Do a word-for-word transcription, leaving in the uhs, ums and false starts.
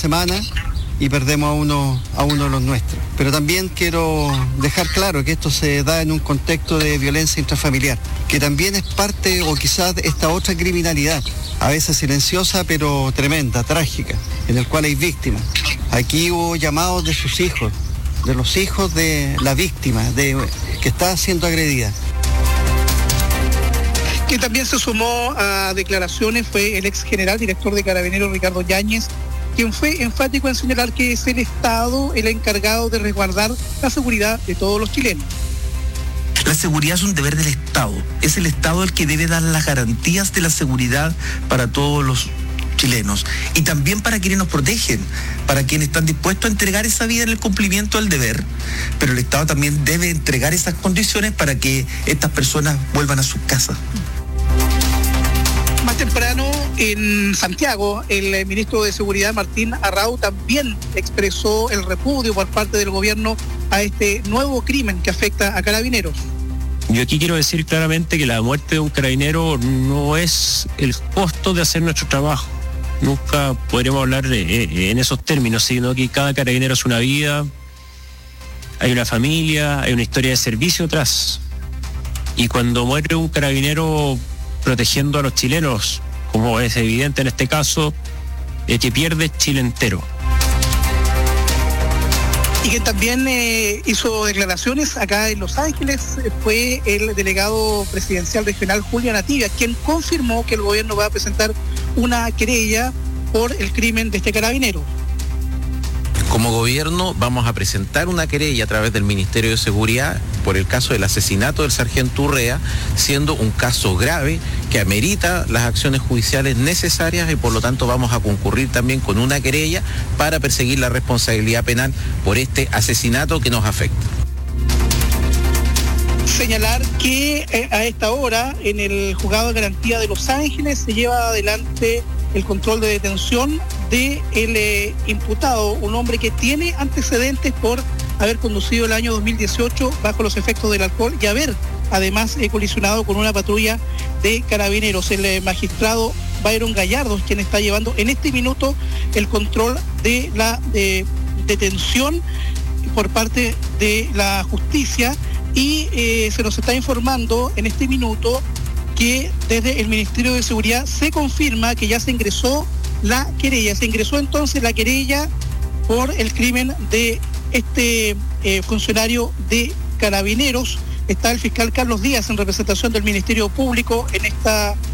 semana y perdemos a uno, a uno de los nuestros. Pero también quiero dejar claro que esto se da en un contexto de violencia intrafamiliar, que también es parte o quizás de esta otra criminalidad, a veces silenciosa pero tremenda, trágica, en el cual hay víctimas. Aquí hubo llamados de sus hijos, de los hijos de la víctima, de, que está siendo agredida. Quien también se sumó a declaraciones fue el ex general director de Carabineros, Ricardo Yáñez, quien fue enfático en señalar que es el Estado el encargado de resguardar la seguridad de todos los chilenos. La seguridad es un deber del Estado. Es el Estado el que debe dar las garantías de la seguridad para todos los chilenos y también para quienes nos protegen, para quienes están dispuestos a entregar esa vida en el cumplimiento del deber. Pero el Estado también debe entregar esas condiciones para que estas personas vuelvan a sus casas. Más temprano, en Santiago, el ministro de Seguridad, Martín Arrau, también expresó el repudio por parte del gobierno a este nuevo crimen que afecta a Carabineros. Yo aquí quiero decir claramente que la muerte de un carabinero no es el costo de hacer nuestro trabajo. Nunca podríamos hablar de, en esos términos, sino que cada carabinero es una vida, hay una familia, hay una historia de servicio atrás. Y cuando muere un carabinero protegiendo a los chilenos, como es evidente en este caso, es que pierde Chile entero. Y quien también eh, hizo declaraciones acá en Los Ángeles fue el delegado presidencial regional Julián Ativia, quien confirmó que el gobierno va a presentar una querella por el crimen de este carabinero. Como gobierno vamos a presentar una querella a través del Ministerio de Seguridad por el caso del asesinato del sargento Urrea, siendo un caso grave que amerita las acciones judiciales necesarias y por lo tanto vamos a concurrir también con una querella para perseguir la responsabilidad penal por este asesinato que nos afecta. Señalar que eh, a esta hora en el juzgado de garantía de Los Ángeles se lleva adelante el control de detención del eh, imputado, un hombre que tiene antecedentes por haber conducido el año dos mil dieciocho bajo los efectos del alcohol y haber además eh, colisionado con una patrulla de carabineros. El eh, magistrado Byron Gallardo, quien está llevando en este minuto el control de la eh, detención por parte de la justicia y eh, se nos está informando en este minuto que desde el Ministerio de Seguridad se confirma que ya se ingresó la querella. Se ingresó entonces la querella por el crimen de este eh, funcionario de Carabineros. Está el fiscal Carlos Díaz en representación del Ministerio Público en esta